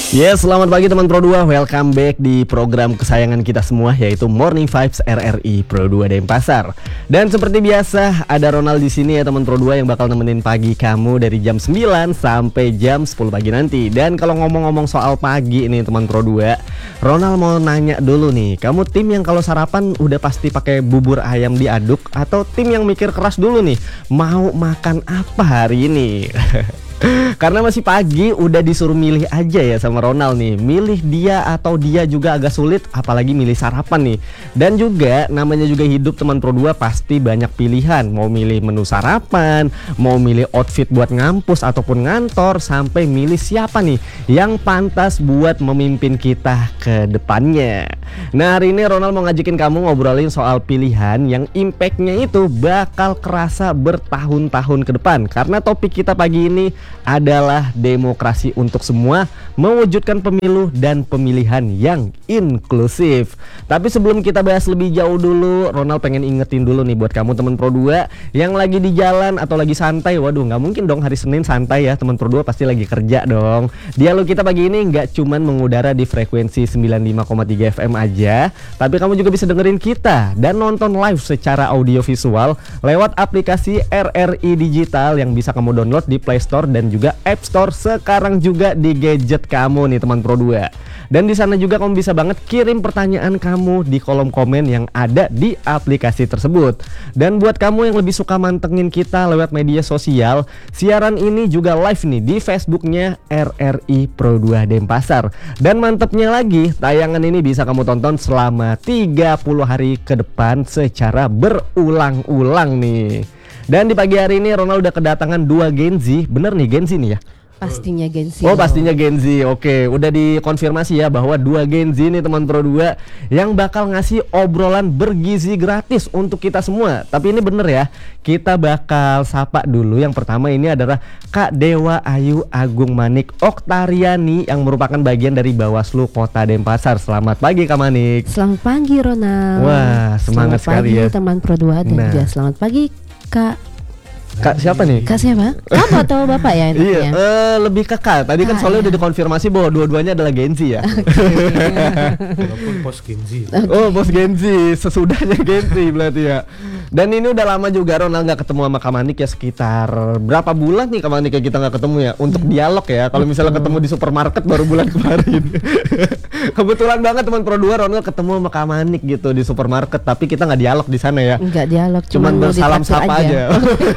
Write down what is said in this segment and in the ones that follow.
Selamat pagi teman Pro 2. Welcome back di program kesayangan kita semua, yaitu Morning Vibes RRI Pro 2 Denpasar. Dan seperti biasa, ada Ronald di sini ya teman Pro 2 yang bakal nemenin pagi kamu dari jam 9 sampai jam 10 pagi nanti. Dan kalau ngomong-ngomong soal pagi ini teman Pro 2, Ronald mau nanya dulu nih, kamu tim yang kalau sarapan udah pasti pakai bubur ayam diaduk, atau tim yang mikir keras dulu nih, mau makan apa hari ini? Karena masih pagi udah disuruh milih aja ya sama Ronald nih. Milih dia atau dia juga agak sulit, apalagi milih sarapan nih. Dan juga namanya juga hidup teman Pro 2, pasti banyak pilihan. Mau milih menu sarapan, mau milih outfit buat ngampus ataupun ngantor, sampai milih siapa nih yang pantas buat memimpin kita ke depannya. Nah, hari ini Ronald mau ngajakin kamu ngobrolin soal pilihan yang impactnya itu bakal kerasa bertahun-tahun ke depan. Karena topik kita pagi ini adalah demokrasi untuk semua, mewujudkan pemilu dan pemilihan yang inklusif. Tapi sebelum kita bahas lebih jauh dulu, Ronald pengen ingetin dulu nih buat kamu teman Pro 2 yang lagi di jalan atau lagi santai. Waduh, nggak mungkin dong hari Senin santai ya, teman Pro 2 pasti lagi kerja dong. Dialog kita pagi ini nggak cuman mengudara di frekuensi 95,3 FM aja, tapi kamu juga bisa dengerin kita dan nonton live secara audio visual lewat aplikasi RRI Digital yang bisa kamu download di Play Store dan juga App Store, sekarang juga di gadget kamu nih teman Pro 2. Dan di sana juga kamu bisa banget kirim pertanyaan kamu di kolom komen yang ada di aplikasi tersebut. Dan buat kamu yang lebih suka mantengin kita lewat media sosial, siaran ini juga live nih di Facebooknya RRI Pro 2 Denpasar. Dan mantepnya lagi, tayangan ini bisa kamu tonton selama 30 hari ke depan secara berulang-ulang nih. Dan di pagi hari ini Ronald udah kedatangan 2 Gen Z. Bener nih Gen Z nih ya? Pastinya Gen Z. Oh pastinya Gen Z. Oke, udah dikonfirmasi ya bahwa 2 Gen Z nih teman Pro 2 yang bakal ngasih obrolan bergizi gratis untuk kita semua. Tapi ini bener ya, kita bakal sapa dulu. Yang pertama ini adalah Kak Dewa Ayu Agung Manik Oktariani yang merupakan bagian dari Bawaslu Kota Denpasar. Selamat pagi Kak Manik. Selamat pagi Ronald. Wah, semangat sekali ya teman Pro 2 dan juga selamat pagi Kak siapa nih? Kak siapa? Kamu atau Bapak ya? Iya, lebih ke Kak. Tadi kan soalnya udah dikonfirmasi bahwa dua-duanya adalah Gen Z ya. Walaupun bos Gen Z. Oh, bos Gen Z, sesudahnya Gen Z berarti ya. Dan ini udah lama juga Ronald nggak ketemu sama Kak Manik ya, sekitar berapa bulan nih Kak Manik ya kita nggak ketemu ya untuk dialog ya. Kalau misalnya ketemu di supermarket baru bulan kemarin. Kebetulan banget teman Pro 2 Ronald ketemu sama Kak Manik gitu di supermarket, tapi kita nggak dialog di sana ya. Nggak dialog, cuman bersalam sapa aja.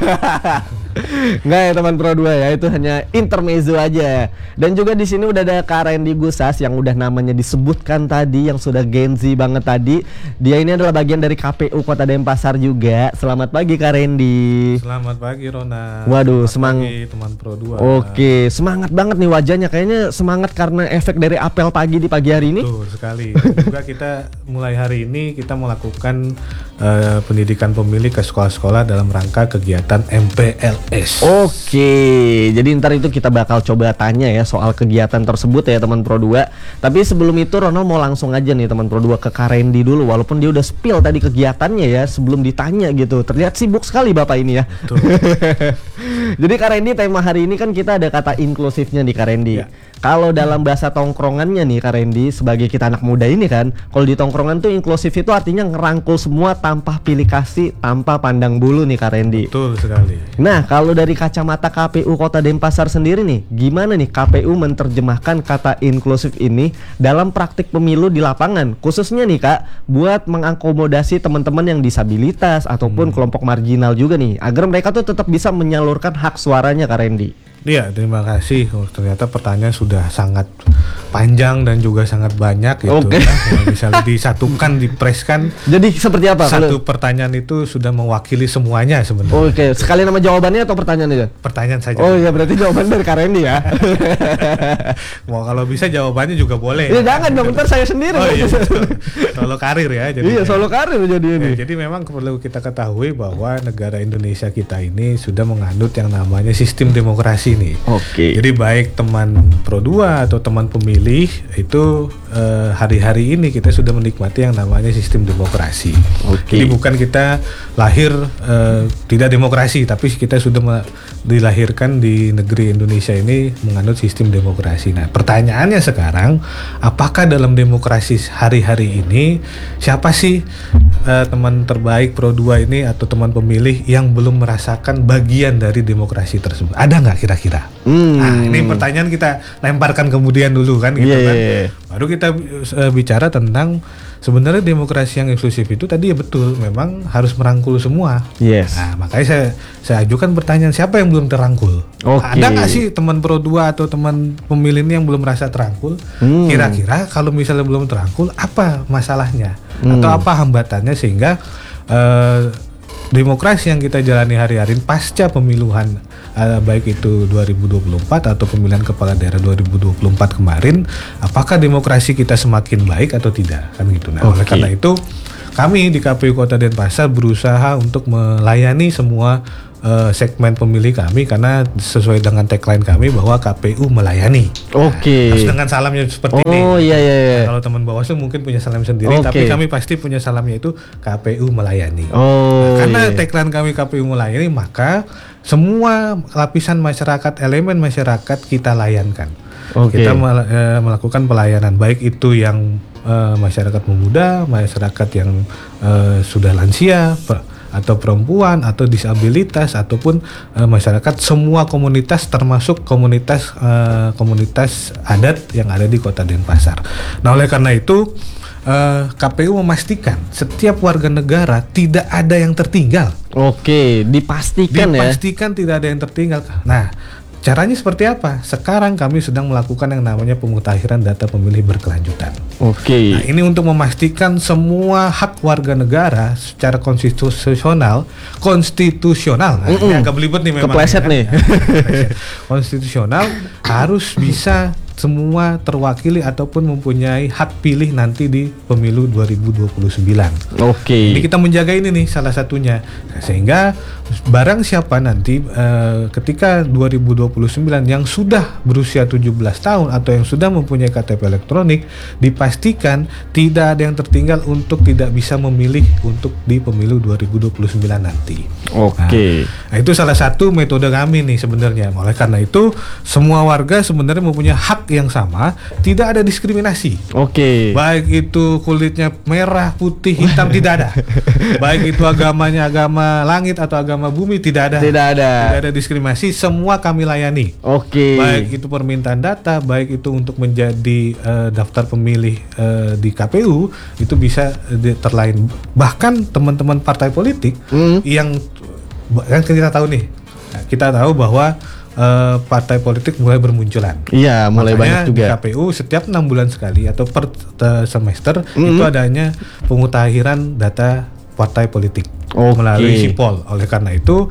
Nggak ya teman Pro 2 ya, itu hanya intermezzo aja. Dan juga di sini udah ada Kak Randy Gusas yang udah namanya disebutkan tadi, yang sudah Gen Z banget tadi. Dia ini adalah bagian dari KPU Kota Denpasar juga. Selamat pagi Kak Randy. Selamat pagi Rona. Waduh, semangat pagi teman Pro 2. Oke, semangat banget nih wajahnya. Kayaknya semangat karena efek dari apel pagi di pagi hari ini. Betul sekali. Juga kita mulai hari ini kita melakukan pendidikan pemilih ke sekolah-sekolah dalam rangka kegiatan MPLS. Oke, jadi ntar itu kita bakal coba tanya ya soal kegiatan tersebut ya teman Pro 2. Tapi sebelum itu Ronald mau langsung aja nih teman Pro 2 ke Kak Randy dulu. Walaupun dia udah spill tadi kegiatannya ya sebelum ditanya gitu. Terlihat sibuk sekali Bapak ini ya. Betul. Jadi Kak Randy, tema hari ini kan kita ada kata inklusifnya nih Kak Randy ya. Kalau dalam bahasa tongkrongannya nih Kak Randy, sebagai kita anak muda ini kan, kalau di tongkrongan tuh inklusif itu artinya ngerangkul semua tanpa pilih kasih, tanpa pandang bulu nih Kak Randy. Betul sekali. Nah, kalau dari kacamata KPU Kota Denpasar sendiri nih, gimana nih KPU menerjemahkan kata inklusif ini dalam praktik pemilu di lapangan? Khususnya nih Kak, buat mengakomodasi teman-teman yang disabilitas ataupun kelompok marginal juga nih, agar mereka tuh tetap bisa menyalurkan hak suaranya Kak Randy. Iya, terima kasih. Ternyata pertanyaan sudah sangat panjang dan juga sangat banyak gitu. Oke. Yang bisa disatukan, dipreskan. Jadi seperti apa? Satu pertanyaan itu sudah mewakili semuanya sebenarnya. Oke, sekali nama jawabannya atau pertanyaan aja? Pertanyaan saja. Oh iya, berarti jawaban dari Kak Randy ya. Mau kalau bisa jawabannya juga boleh. Ya jangan dong, ntar saya sendiri. Oh iya, solo karir ya. Iya, solo karir jadi ini. Ya, jadi memang perlu kita ketahui bahwa negara Indonesia kita ini sudah menganut yang namanya sistem demokrasi. demokrasi nih. Oke. Jadi baik teman Pro 2 atau teman pemilih itu hari-hari ini kita sudah menikmati yang namanya sistem demokrasi. Oke. Jadi bukan kita lahir tidak demokrasi, tapi kita sudah dilahirkan di negeri Indonesia ini menganut sistem demokrasi. Nah, pertanyaannya sekarang, apakah dalam demokrasi hari-hari ini siapa sih teman terbaik Pro 2 ini atau teman pemilih yang belum merasakan bagian dari demokrasi tersebut? Ada nggak kira-kira? Nah, ini pertanyaan kita lemparkan kemudian dulu kan gitu kan. Baru kita bicara tentang sebenarnya demokrasi yang inklusif itu tadi ya betul, memang harus merangkul semua. Yes. Nah, makanya saya ajukan pertanyaan, siapa yang belum terangkul? Oke. Ada nggak sih teman Pro 2 atau teman pemilih ini yang belum merasa terangkul? Kira-kira kalau misalnya belum terangkul, apa masalahnya? Atau apa hambatannya sehingga demokrasi yang kita jalani hari-hari pasca pemiluhan baik itu 2024 atau pemilihan kepala daerah 2024 kemarin, apakah demokrasi kita semakin baik atau tidak, kan gitu. Nah, oleh karena itu kami di KPU Kota Denpasar berusaha untuk melayani semua segmen pemilih kami, karena sesuai dengan tagline kami bahwa KPU melayani. Oke. Harus dengan salamnya seperti ini. Oh iya. Nah, kalau teman Bawaslu mungkin punya salam sendiri, tapi kami pasti punya salamnya itu KPU melayani. Oh. Karena tagline kami KPU melayani, maka semua lapisan masyarakat, elemen masyarakat kita layankan. Kita melakukan pelayanan, baik itu yang masyarakat pemuda, masyarakat yang sudah lansia, atau perempuan, atau disabilitas, ataupun masyarakat semua komunitas, termasuk komunitas adat yang ada di Kota Denpasar. Nah, oleh karena itu KPU memastikan setiap warga negara tidak ada yang tertinggal. Oke, dipastikan tidak ada yang tertinggal. Nah, caranya seperti apa? Sekarang kami sedang melakukan yang namanya pemutakhiran data pemilih berkelanjutan. Oke. Nah, ini untuk memastikan semua hak warga negara secara konstitusional. Nah, ini agak belibet nih memang. Kepleset nih. Konstitusional harus bisa semua terwakili ataupun mempunyai hak pilih nanti di pemilu 2029. Oke. Jadi kita menjaga ini nih salah satunya. Nah, sehingga barang siapa nanti ketika 2029 yang sudah berusia 17 tahun atau yang sudah mempunyai KTP elektronik, dipastikan tidak ada yang tertinggal untuk tidak bisa memilih untuk di pemilu 2029 nanti. Oke. Nah, itu salah satu metode kami nih sebenarnya. Oleh karena itu semua warga sebenarnya mempunyai hak yang sama, tidak ada diskriminasi. Oke. Baik itu kulitnya merah, putih, hitam, tidak ada. Baik itu agamanya agama langit atau agama bumi, tidak ada. Tidak ada diskriminasi, semua kami layani. Oke. Baik itu permintaan data, baik itu untuk menjadi daftar pemilih di KPU, itu bisa terlayani. Bahkan teman-teman partai politik yang kan kita tahu nih, kita tahu bahwa partai politik mulai bermunculan. Iya, mulai banyak juga. Di KPU setiap 6 bulan sekali atau per semester itu adanya pemutakhiran data partai politik melalui Sipol. Oleh karena itu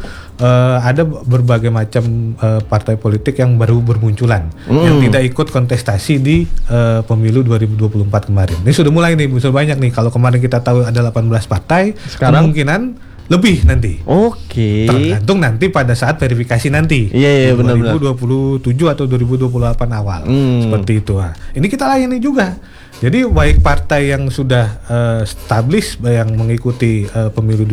ada berbagai macam partai politik yang baru bermunculan yang tidak ikut kontestasi di pemilu 2024 kemarin. Ini sudah mulai nih, sudah banyak nih. Kalau kemarin kita tahu ada 18 partai, sekarang kemungkinan lebih nanti. Oke. Tergantung nanti pada saat verifikasi nanti. Iya, benar-benar. 2027 atau 2028 awal. Seperti itu. Nah, ini kita layani juga. Jadi baik partai yang sudah established yang mengikuti pemilu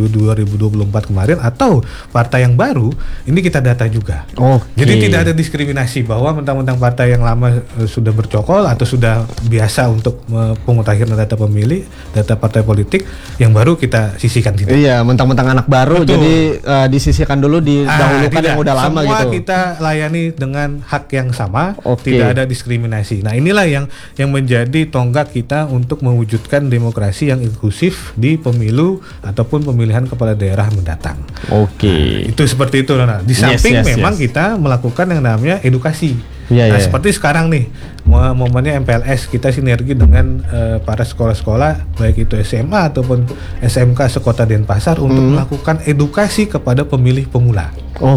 2024 kemarin atau partai yang baru, ini kita data juga. Jadi tidak ada diskriminasi bahwa mentang-mentang partai yang lama sudah bercokol atau sudah biasa untuk pemutakhiran data pemilih, data partai politik, yang baru kita sisihkan tidak. Iya, mentang-mentang anak baru. Betul. Jadi disisihkan dulu, didahulukan yang udah lama gitu. Semua kita layani dengan hak yang sama, tidak ada diskriminasi. Nah, inilah yang menjadi tonggak kita untuk mewujudkan demokrasi yang inklusif di pemilu ataupun pemilihan kepala daerah mendatang. Nah, itu seperti itu, Ronald. Di samping memang kita melakukan yang namanya edukasi. Seperti sekarang nih momennya MPLS, kita sinergi dengan para sekolah-sekolah baik itu SMA ataupun SMK sekota Denpasar untuk melakukan edukasi kepada pemilih pemula.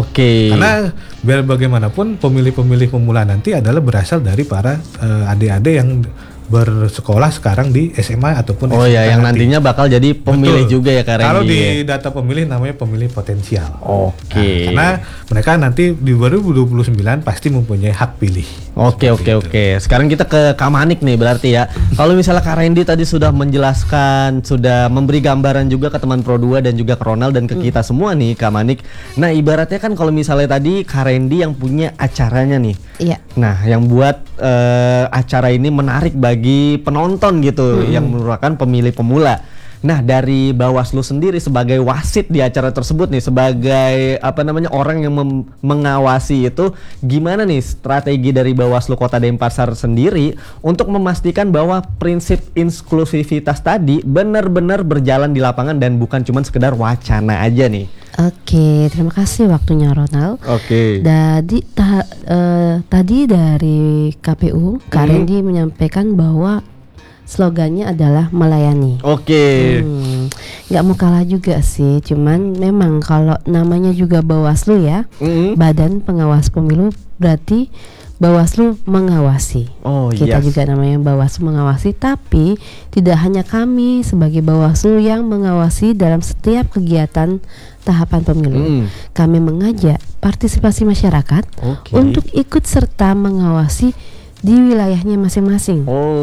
Karena biar bagaimanapun pemilih-pemilih pemula nanti adalah berasal dari para adik-adik yang bersekolah sekarang di SMA ataupun Oh SMK ya, yang nanti. nantinya bakal jadi pemilih Betul. juga ya Kak Randy. Kalau di ya? data pemilih namanya pemilih potensial. Oke. Karena mereka nanti di 2029 pasti mempunyai hak pilih. Oke. Sekarang kita ke Kak Manik nih berarti ya. Kalau misalnya Kak Randy tadi sudah menjelaskan, sudah memberi gambaran juga ke teman Pro 2 dan juga ke Ronald dan ke kita semua nih Kak Manik. Nah ibaratnya kan kalau misalnya tadi Kak Randy yang punya acaranya nih. Iya. Nah yang buat acara ini menarik bagi penonton gitu yang merupakan pemilih pemula. Nah dari Bawaslu sendiri sebagai wasit di acara tersebut nih, sebagai orang yang mengawasi itu, gimana nih strategi dari Bawaslu Kota Denpasar sendiri untuk memastikan bahwa prinsip inklusivitas tadi benar-benar berjalan di lapangan dan bukan cuma sekedar wacana aja nih. Oke, terima kasih waktunya Ronald. Oke. Tadi dari KPU, Kak Randy menyampaikan bahwa slogannya adalah melayani. Oke. Nggak mau kalah juga sih, cuman memang kalau namanya juga Bawaslu ya, Badan Pengawas Pemilu, berarti Bawaslu mengawasi. Oh, Kita yes. juga namanya Bawaslu mengawasi, tapi tidak hanya kami sebagai Bawaslu yang mengawasi dalam setiap kegiatan tahapan pemilu. Kami mengajak partisipasi masyarakat Oke. untuk ikut serta mengawasi di wilayahnya masing-masing. Oh.